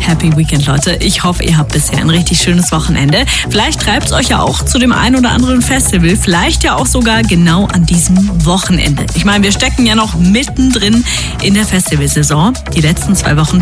Happy Weekend, Leute. Ich hoffe, ihr habt bisher ein richtig schönes Wochenende. Vielleicht treibt es euch ja auch zu dem einen oder anderen Festival. Vielleicht ja auch sogar genau an diesem Wochenende. Ich meine, wir stecken ja noch mittendrin in der Festivalsaison. Die letzten 2 Wochen